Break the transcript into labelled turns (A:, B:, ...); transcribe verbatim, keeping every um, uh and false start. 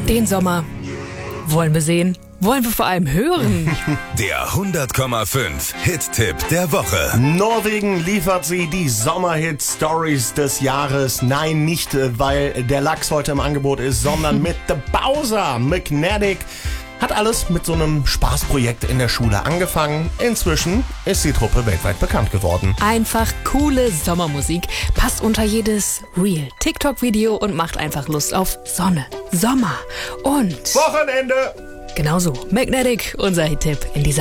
A: Den Sommer wollen wir sehen, wollen wir vor allem hören.
B: Der hundert Komma fünf Hit-Tipp der Woche.
C: Norwegen liefert sie die Sommerhit-Stories des Jahres. Nein, nicht weil der Lachs heute im Angebot ist, sondern mit The Bowser. Magnetic hat alles mit so einem Spaßprojekt in der Schule angefangen. Inzwischen ist die Truppe weltweit bekannt geworden.
A: Einfach coole Sommermusik, passt unter jedes Reel, TikTok-Video und macht einfach Lust auf Sonne, Sommer und
C: Wochenende!
A: genauso Magnetic, unser Hit-Tipp in dieser